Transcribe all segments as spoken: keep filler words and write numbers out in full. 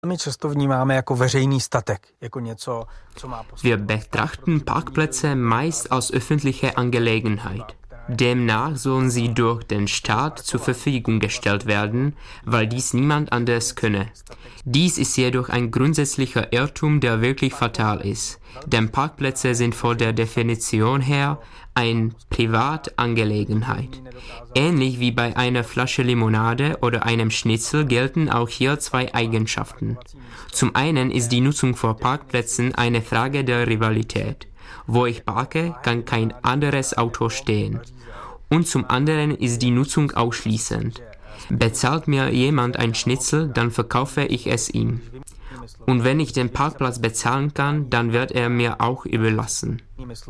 Wir betrachten Parkplätze meist als öffentliche Angelegenheit. Demnach sollen sie durch den Staat zur Verfügung gestellt werden, weil dies niemand anders könne. Dies ist jedoch ein grundsätzlicher Irrtum, der wirklich fatal ist. Denn Parkplätze sind von der Definition her eine Privatangelegenheit. Ähnlich wie bei einer Flasche Limonade oder einem Schnitzel gelten auch hier zwei Eigenschaften. Zum einen ist die Nutzung von Parkplätzen eine Frage der Rivalität. Wo ich parke, kann kein anderes Auto stehen. Und zum anderen ist die Nutzung ausschließend. Bezahlt mir jemand ein Schnitzel, dann verkaufe ich es ihm. Und wenn ich den Parkplatz bezahlen kann, dann wird er mir auch überlassen.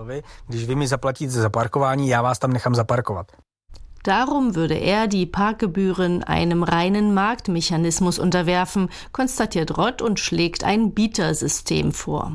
Darum würde er die Parkgebühren einem reinen Marktmechanismus unterwerfen, konstatiert Rott und schlägt ein Bietersystem vor.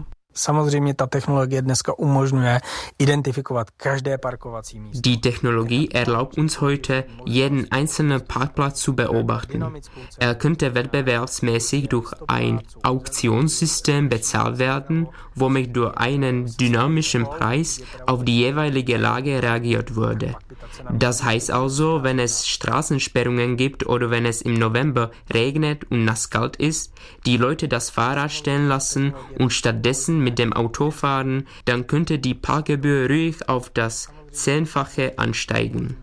Die Technologie erlaubt uns heute, jeden einzelnen Parkplatz zu beobachten. Er könnte wettbewerbsmäßig durch ein Auktionssystem bezahlt werden, womit durch einen dynamischen Preis auf die jeweilige Lage reagiert würde. Das heißt also, wenn es Straßensperrungen gibt oder wenn es im November regnet und nasskalt ist, die Leute das Fahrrad stehen lassen und stattdessen mit dem Auto fahren, dann könnte die Parkgebühr ruhig auf das Zehnfache ansteigen.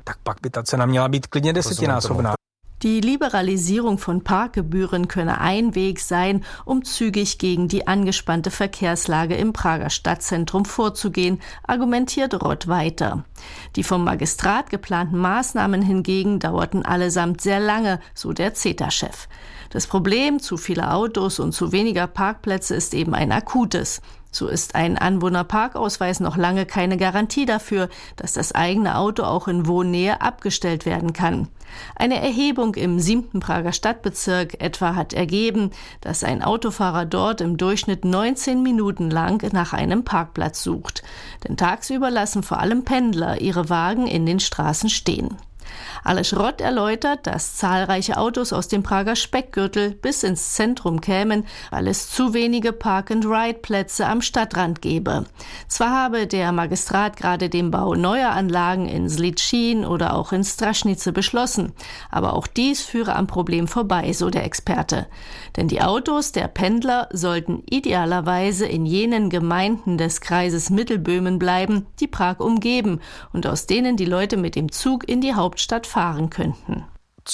Die Liberalisierung von Parkgebühren könne ein Weg sein, um zügig gegen die angespannte Verkehrslage im Prager Stadtzentrum vorzugehen, argumentiert Rott weiter. Die vom Magistrat geplanten Maßnahmen hingegen dauerten allesamt sehr lange, so der C E T A-Chef. Das Problem zu vieler Autos und zu weniger Parkplätze ist eben ein akutes. So ist ein Anwohnerparkausweis noch lange keine Garantie dafür, dass das eigene Auto auch in Wohnnähe abgestellt werden kann. Eine Erhebung im siebten Prager Stadtbezirk etwa hat ergeben, dass ein Autofahrer dort im Durchschnitt neunzehn Minuten lang nach einem Parkplatz sucht. Denn tagsüber lassen vor allem Pendler ihre Wagen in den Straßen stehen. Aleš Rott erläutert, dass zahlreiche Autos aus dem Prager Speckgürtel bis ins Zentrum kämen, weil es zu wenige Park-and-Ride-Plätze am Stadtrand gäbe. Zwar habe der Magistrat gerade den Bau neuer Anlagen in Zličín oder auch in Strašnice beschlossen, aber auch dies führe am Problem vorbei, so der Experte. Denn die Autos der Pendler sollten idealerweise in jenen Gemeinden des Kreises Mittelböhmen bleiben, die Prag umgeben und aus denen die Leute mit dem Zug in die Hauptstadt fahren könnten.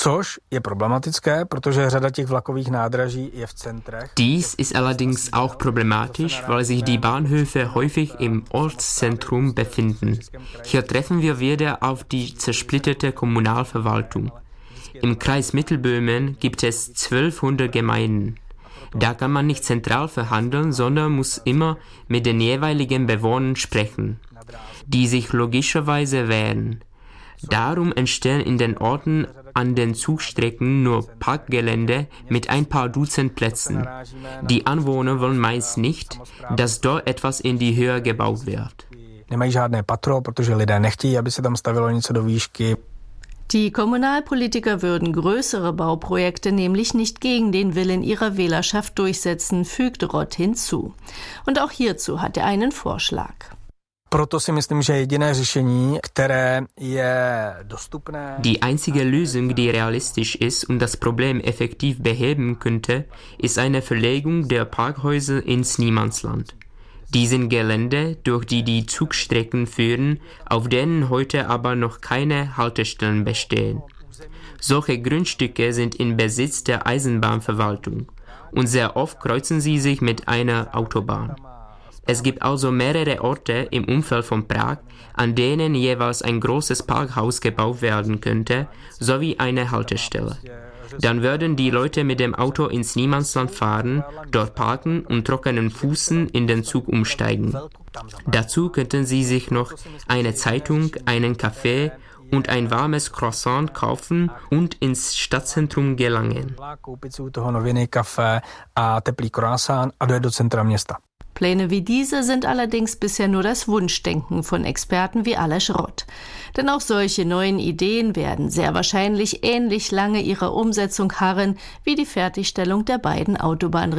Dies ist allerdings auch problematisch, weil sich die Bahnhöfe häufig im Ortszentrum befinden. Hier treffen wir wieder auf die zersplitterte Kommunalverwaltung. Im Kreis Mittelböhmen gibt es zwölfhundert Gemeinden. Da kann man nicht zentral verhandeln, sondern muss immer mit den jeweiligen Bewohnern sprechen, die sich logischerweise wehren. Darum entstehen in den Orten an den Zugstrecken nur Parkgelände mit ein paar Dutzend Plätzen. Die Anwohner wollen meist nicht, dass dort etwas in die Höhe gebaut wird. Die Kommunalpolitiker würden größere Bauprojekte nämlich nicht gegen den Willen ihrer Wählerschaft durchsetzen, fügt Rott hinzu. Und auch hierzu hat er einen Vorschlag. Die einzige Lösung, die realistisch ist und das Problem effektiv beheben könnte, ist eine Verlegung der Parkhäuser ins Niemandsland. Die sind Gelände, durch die die Zugstrecken führen, auf denen heute aber noch keine Haltestellen bestehen. Solche Grundstücke sind in Besitz der Eisenbahnverwaltung und sehr oft kreuzen sie sich mit einer Autobahn. Es gibt also mehrere Orte im Umfeld von Prag, an denen jeweils ein großes Parkhaus gebaut werden könnte, sowie eine Haltestelle. Dann würden die Leute mit dem Auto ins Niemandsland fahren, dort parken und trockenen Fußen in den Zug umsteigen. Dazu könnten sie sich noch eine Zeitung, einen Kaffee und ein warmes Croissant kaufen und ins Stadtzentrum gelangen. Pläne wie diese sind allerdings bisher nur das Wunschdenken von Experten wie Aleš Rott. Denn auch solche neuen Ideen werden sehr wahrscheinlich ähnlich lange ihrer Umsetzung harren wie die Fertigstellung der beiden Autobahnregionen